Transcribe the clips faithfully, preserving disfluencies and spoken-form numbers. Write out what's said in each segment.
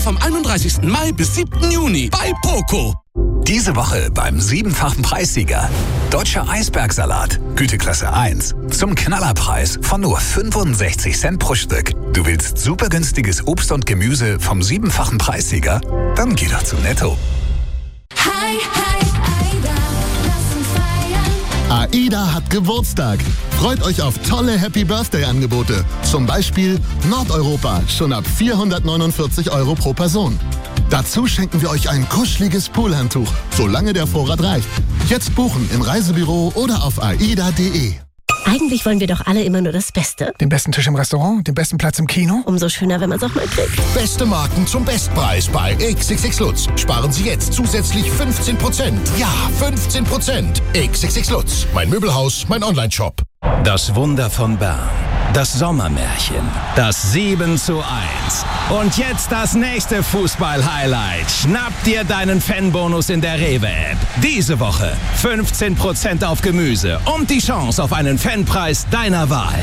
vom einunddreißigsten Mai bis siebten Juni bei Poco. Diese Woche beim siebenfachen Preissieger. Deutscher Eisbergsalat, Güteklasse eins. Zum Knallerpreis von nur fünfundsechzig Cent pro Stück. Du willst super günstiges Obst und Gemüse vom siebenfachen Preissieger? Dann geh doch zu Netto. Hi, hi, Aida, lass uns feiern. AIDA hat Geburtstag. Freut euch auf tolle Happy Birthday Angebote. Zum Beispiel Nordeuropa, schon ab vierhundertneunundvierzig Euro pro Person. Dazu schenken wir euch ein kuscheliges Poolhandtuch, solange der Vorrat reicht. Jetzt buchen im Reisebüro oder auf aida punkt de. Eigentlich wollen wir doch alle immer nur das Beste. Den besten Tisch im Restaurant, den besten Platz im Kino. Umso schöner, wenn man es auch mal kriegt. Beste Marken zum Bestpreis bei X X X Lutz. Sparen Sie jetzt zusätzlich fünfzehn Prozent. Ja, fünfzehn Prozent. X X X Lutz. Mein Möbelhaus, mein Online-Shop. Das Wunder von Bern. Das Sommermärchen. Das sieben zu eins. Und jetzt das nächste Fußball-Highlight. Schnapp dir deinen Fanbonus in der Rewe-App. Diese Woche fünfzehn Prozent auf Gemüse und die Chance auf einen Fanpreis deiner Wahl.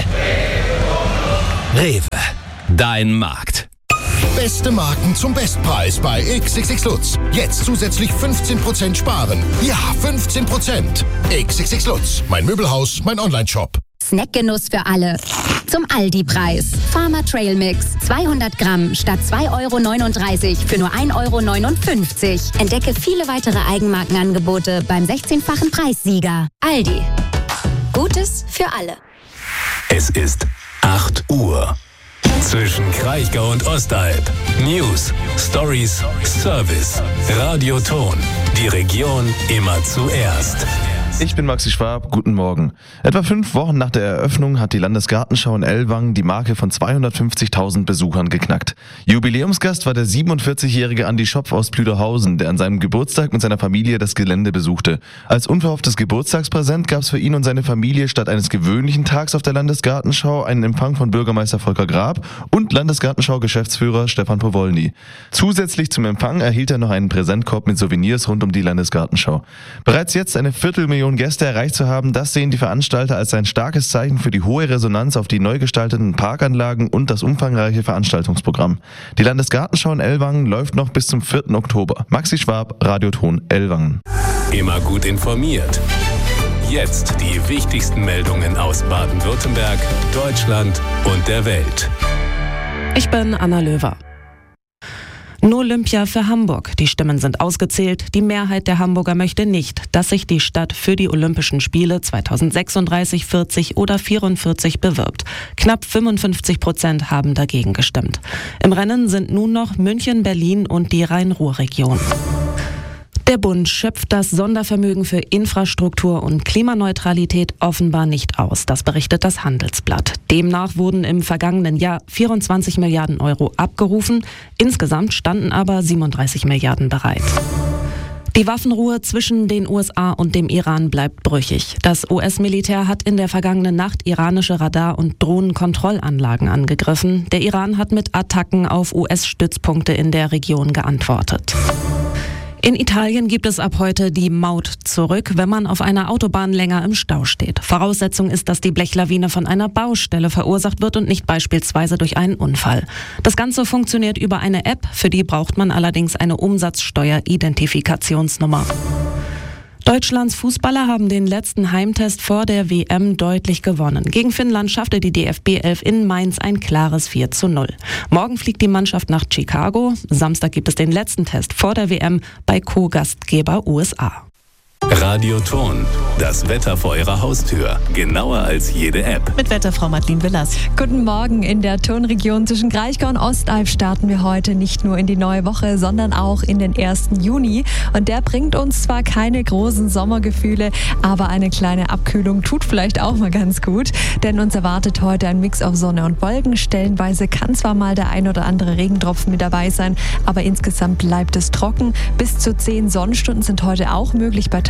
Rewe. Dein Markt. Beste Marken zum Bestpreis bei X X X Lutz. Jetzt zusätzlich fünfzehn Prozent sparen. Ja, fünfzehn Prozent. X X X Lutz. Mein Möbelhaus, mein Online-Shop. Snackgenuss für alle. Zum Aldi-Preis. Farmer Trail Mix. zweihundert Gramm statt zwei Euro neununddreißig für nur ein Euro neunundfünfzig. Entdecke viele weitere Eigenmarkenangebote beim sechzehnfachen Preissieger. Aldi. Gutes für alle. Es ist acht Uhr. Zwischen Kraichgau und Ostalb. News, Stories, Service. Radioton. Die Region immer zuerst. Ich bin Maxi Schwab, guten Morgen. Etwa fünf Wochen nach der Eröffnung hat die Landesgartenschau in Ellwangen die Marke von zweihundertfünfzigtausend Besuchern geknackt. Jubiläumsgast war der siebenundvierzigjährige Andi Schopf aus Plüderhausen, der an seinem Geburtstag mit seiner Familie das Gelände besuchte. Als unverhofftes Geburtstagspräsent gab es für ihn und seine Familie statt eines gewöhnlichen Tags auf der Landesgartenschau einen Empfang von Bürgermeister Volker Grab und Landesgartenschau-Geschäftsführer Stefan Powolny. Zusätzlich zum Empfang erhielt er noch einen Präsentkorb mit Souvenirs rund um die Landesgartenschau. Bereits jetzt eine Viertelmillion Gäste erreicht zu haben, das sehen die Veranstalter als ein starkes Zeichen für die hohe Resonanz auf die neu gestalteten Parkanlagen und das umfangreiche Veranstaltungsprogramm. Die Landesgartenschau in Ellwangen läuft noch bis zum vierten Oktober. Maxi Schwab, Radioton Ellwangen. Immer gut informiert. Jetzt die wichtigsten Meldungen aus Baden-Württemberg, Deutschland und der Welt. Ich bin Anna Löwer. Nur Olympia für Hamburg. Die Stimmen sind ausgezählt. Die Mehrheit der Hamburger möchte nicht, dass sich die Stadt für die Olympischen Spiele zweitausendsechsunddreißig, vierzig oder vierundvierzig bewirbt. Knapp fünfundfünfzig Prozent haben dagegen gestimmt. Im Rennen sind nun noch München, Berlin und die Rhein-Ruhr-Region. Der Bund schöpft das Sondervermögen für Infrastruktur und Klimaneutralität offenbar nicht aus. Das berichtet das Handelsblatt. Demnach wurden im vergangenen Jahr vierundzwanzig Milliarden Euro abgerufen. Insgesamt standen aber siebenunddreißig Milliarden bereit. Die Waffenruhe zwischen den U S A und dem Iran bleibt brüchig. Das U S-Militär hat in der vergangenen Nacht iranische Radar- und Drohnenkontrollanlagen angegriffen. Der Iran hat mit Attacken auf U S-Stützpunkte in der Region geantwortet. In Italien gibt es ab heute die Maut zurück, wenn man auf einer Autobahn länger im Stau steht. Voraussetzung ist, dass die Blechlawine von einer Baustelle verursacht wird und nicht beispielsweise durch einen Unfall. Das Ganze funktioniert über eine App, für die braucht man allerdings eine Umsatzsteuer-Identifikationsnummer. Deutschlands Fußballer haben den letzten Heimtest vor der W M deutlich gewonnen. Gegen Finnland schaffte die D F B elf in Mainz ein klares vier zu null. Morgen fliegt die Mannschaft nach Chicago. Samstag gibt es den letzten Test vor der W M bei Co-Gastgeber U S A. Radioton. Das Wetter vor Ihrer Haustür. Genauer als jede App. Mit Wetterfrau Madeleine Willers. Guten Morgen. In der Tonregion zwischen Kraichgau und Ostalb starten wir heute nicht nur in die neue Woche, sondern auch in den ersten Juni. Und der bringt uns zwar keine großen Sommergefühle, aber eine kleine Abkühlung tut vielleicht auch mal ganz gut. Denn uns erwartet heute ein Mix aus Sonne und Wolken. Stellenweise kann zwar mal der ein oder andere Regentropfen mit dabei sein, aber insgesamt bleibt es trocken. Bis zu zehn Sonnenstunden sind heute auch möglich bei Tageslicht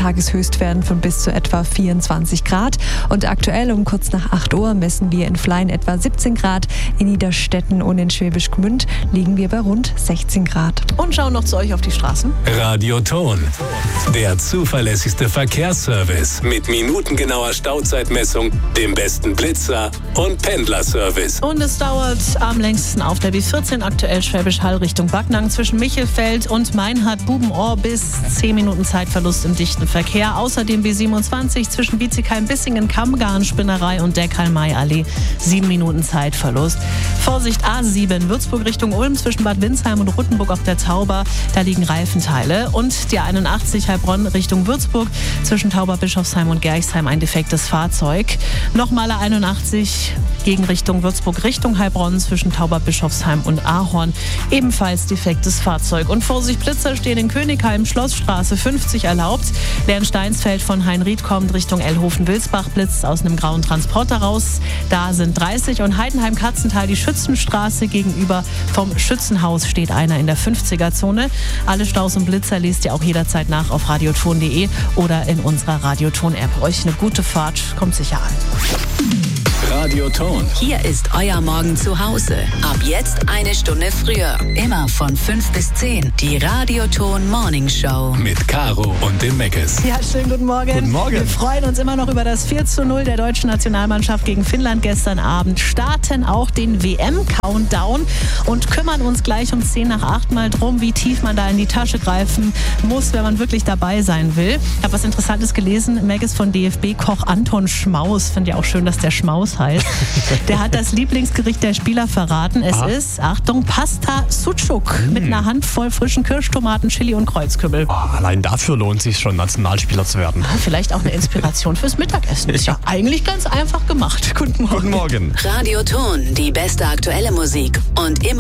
Tageshöchstwerten von bis zu etwa vierundzwanzig Grad. Und aktuell um kurz nach acht Uhr messen wir in Flein etwa siebzehn Grad. In Niederstetten und in Schwäbisch Gmünd liegen wir bei rund sechzehn Grad. Und schauen noch zu euch auf die Straßen. Radioton, der zuverlässigste Verkehrsservice mit minutengenauer Stauzeitmessung, dem besten Blitzer und Pendlerservice. Und es dauert am längsten auf der B vierzehn, aktuell Schwäbisch Hall Richtung Backnang zwischen Michelfeld und Meinhard-Bubenohr bis zehn Minuten Zeitverlust im dichten Verkehr. Außerdem B siebenundzwanzig zwischen Bietigheim-Bissingen, Kammgarn-Spinnerei und der Karl-May-Allee sieben Minuten Zeitverlust. Vorsicht A sieben, Würzburg Richtung Ulm zwischen Bad Windsheim und Ruttenburg auf der Tauber, da liegen Reifenteile. Und die einundachtzig Heilbronn Richtung Würzburg zwischen Tauber-Bischofsheim und Gerchsheim ein defektes Fahrzeug. Nochmal einundachtzig gegen Richtung Würzburg Richtung Heilbronn zwischen Tauber-Bischofsheim und Ahorn, ebenfalls defektes Fahrzeug. Und Vorsicht Blitzer stehen in Königheim, Schlossstraße fünfzig erlaubt. Lernsteinsfeld von Heinried kommt Richtung Ellhofen-Wilsbach, blitzt aus einem grauen Transporter raus. Da sind dreißig. Und Heidenheim-Katzenthal, die Schützenstraße gegenüber vom Schützenhaus steht einer in der fünfziger-Zone. Alle Staus und Blitzer lest ihr auch jederzeit nach auf radioton punkt de oder in unserer Radioton-App. Euch eine gute Fahrt, kommt sicher an. Radioton. Hier ist euer Morgen zu Hause. Ab jetzt eine Stunde früher. Immer von fünf bis zehn. Die Radioton Morning Show. Mit Caro und dem Meckes. Ja, schönen guten Morgen. Guten Morgen. Wir freuen uns immer noch über das vier zu null der deutschen Nationalmannschaft gegen Finnland gestern Abend. Starten auch den W M-Countdown und kümmern uns gleich um zehn nach acht mal drum, wie tief man da in die Tasche greifen muss, wenn man wirklich dabei sein will. Ich habe was Interessantes gelesen. Meckes von D F B-Koch Anton Schmaus. Finde ja auch schön, dass der Schmaus heißt. Der hat das Lieblingsgericht der Spieler verraten. Es Aha. ist, Achtung, Pasta Sucuk mm. mit einer Handvoll frischen Kirschtomaten, Chili und Kreuzkümmel. Oh, allein dafür lohnt es sich schon, Nationalspieler zu werden. Ja, vielleicht auch eine Inspiration fürs Mittagessen. Ist ja eigentlich ganz einfach gemacht. Guten Morgen. Guten Morgen. Radioton, die beste aktuelle Musik und immer